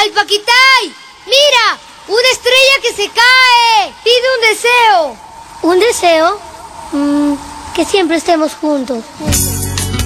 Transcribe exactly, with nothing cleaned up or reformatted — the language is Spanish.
¡Ay, Paquitay! ¡Mira! ¡Una estrella que se cae! ¡Pide un deseo! ¿Un deseo? Mm, que siempre estemos juntos.